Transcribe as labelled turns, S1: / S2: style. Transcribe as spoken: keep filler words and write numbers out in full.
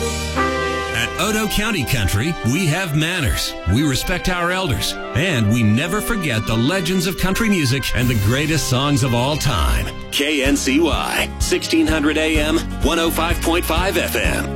S1: At Odo County Country, we have manners. We respect our elders. And we never forget the legends of country music and the greatest songs of all time. K N C Y, sixteen hundred A M, one oh five point five F M.